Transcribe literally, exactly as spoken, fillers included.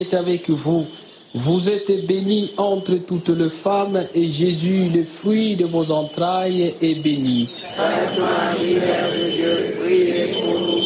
est avec vous. Vous êtes bénie entre toutes les femmes et Jésus, le fruit de vos entrailles, est béni. Sainte Marie, Mère de Dieu, priez pour nous